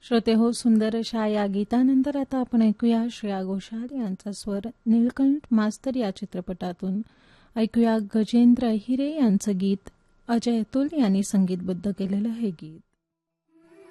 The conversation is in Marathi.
श्रोते हो, सुंदर अशा या गीतानंतर आता आपण ऐकूया श्रेया घोषाल यांचा स्वर नीलकंठ मास्तर या चित्रपटातून. ऐकूया गजेंद्र हिरे यांचं गीत. अजय अतुल यांनी संगीतबद्ध केलेलं हे गीत.